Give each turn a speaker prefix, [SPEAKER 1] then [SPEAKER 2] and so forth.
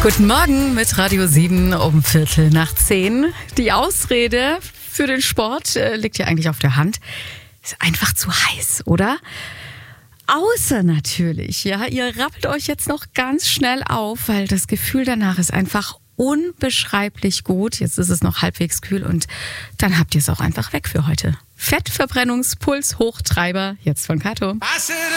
[SPEAKER 1] Guten Morgen mit Radio 7 um 9:15. Die Ausrede für den Sport liegt ja eigentlich auf der Hand. Ist einfach zu heiß, oder? Außer natürlich, ja, ihr rappelt euch jetzt noch ganz schnell auf, weil das Gefühl danach ist einfach unbeschreiblich gut. Jetzt ist es noch halbwegs kühl und dann habt ihr es auch einfach weg für heute. Fettverbrennungspuls Hochtreiber, jetzt von Kato.